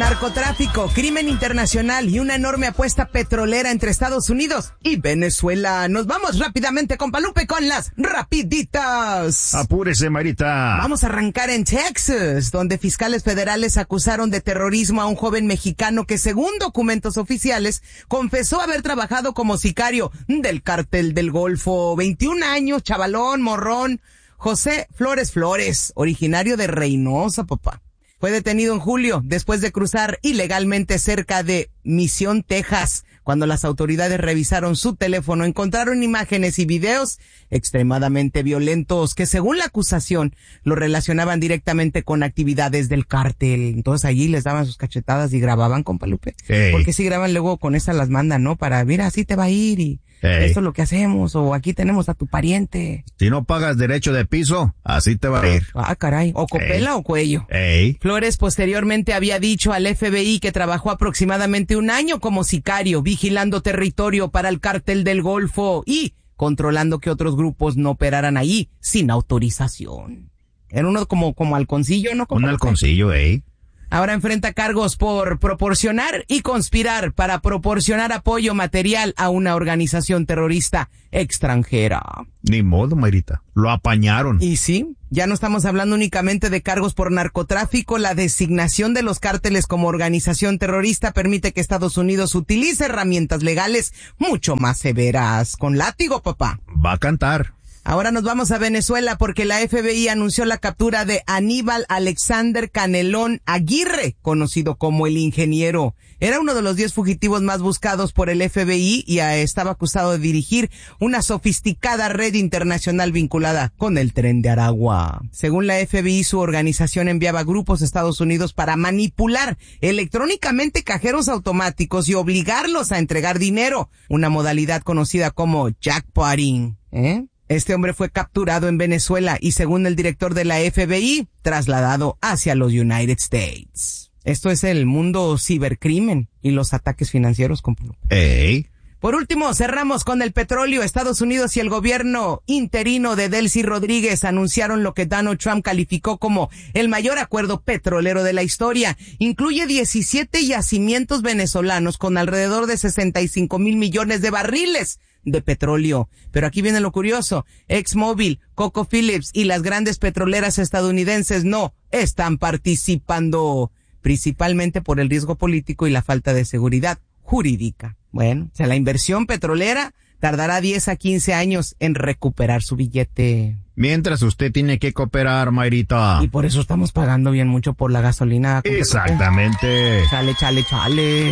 Narcotráfico, crimen internacional y una enorme apuesta petrolera entre Estados Unidos y Venezuela. Nos vamos rápidamente con Palupe con las rapiditas. Apúrese, Marita. Vamos a arrancar en Texas, donde fiscales federales acusaron de terrorismo a un joven mexicano que, según documentos oficiales, confesó haber trabajado como sicario del Cártel del Golfo. 21 años, chavalón, morrón. José Flores, originario de Reynosa, papá. Fue detenido en julio después de cruzar ilegalmente cerca de Mission, Texas. Cuando las autoridades revisaron su teléfono, encontraron imágenes y videos extremadamente violentos que, según la acusación, lo relacionaban directamente con actividades del cártel. Entonces allí les daban sus cachetadas y grababan, con Palupe. Hey. Porque si graban luego con esas las mandan, ¿no? Para, mira, así te va a ir y esto es lo que hacemos, o aquí tenemos a tu pariente. Si no pagas derecho de piso, así te va a ir. Ah, caray, o copela o cuello. Flores posteriormente había dicho al FBI que trabajó aproximadamente un año como sicario, vigilando territorio para el Cártel del Golfo y controlando que otros grupos no operaran ahí sin autorización. Era uno como halconcillo, ¿no? Un halconcillo, Ahora enfrenta cargos por proporcionar y conspirar para proporcionar apoyo material a una organización terrorista extranjera. Ni modo, Marita. Lo apañaron. Y sí, ya no estamos hablando únicamente de cargos por narcotráfico. La designación de los cárteles como organización terrorista permite que Estados Unidos utilice herramientas legales mucho más severas. Con látigo, papá. Va a cantar. Ahora nos vamos a Venezuela porque la FBI anunció la captura de Aníbal Alexander Canelón Aguirre, conocido como el Ingeniero. Era uno de los 10 fugitivos más buscados por el FBI y estaba acusado de dirigir una sofisticada red internacional vinculada con el Tren de Aragua. Según la FBI, su organización enviaba grupos a Estados Unidos para manipular electrónicamente cajeros automáticos y obligarlos a entregar dinero, una modalidad conocida como jackpotting. Este hombre fue capturado en Venezuela y, según el director de la FBI, trasladado hacia los United States. Esto es el mundo cibercrimen y los ataques financieros. Por último, cerramos con el petróleo. Estados Unidos y el gobierno interino de Delcy Rodríguez anunciaron lo que Donald Trump calificó como el mayor acuerdo petrolero de la historia. Incluye 17 yacimientos venezolanos con alrededor de 65 mil millones de barriles de petróleo. Pero aquí viene lo curioso. ExxonMobil, ConocoPhillips y las grandes petroleras estadounidenses no están participando, principalmente por el riesgo político y la falta de seguridad jurídica. Bueno, la inversión petrolera tardará 10 a 15 años en recuperar su billete. Mientras usted tiene que cooperar, Mayrita. Y por eso estamos pagando bien mucho por la gasolina. Exactamente. Chale.